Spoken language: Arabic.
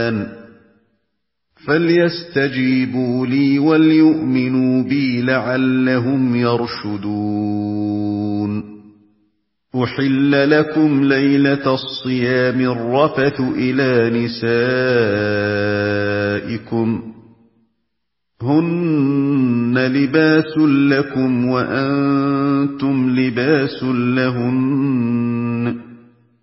القرآن فليستجيبوا لي وليؤمنوا بي لعلهم يرشدون أحل لكم ليلة الصيام الرفث إلى نسائكم هن لباس لكم وأنتم لباس لهن